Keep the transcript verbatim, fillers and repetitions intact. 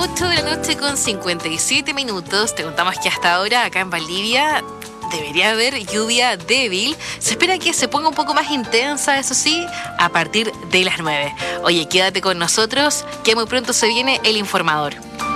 ocho de la noche con cincuenta y siete minutos. Te contamos que hasta ahora acá en Valdivia debería haber lluvia débil. Se espera que se ponga un poco más intensa, eso sí, a partir de las nueve. Oye, quédate con nosotros, que muy pronto se viene el informador.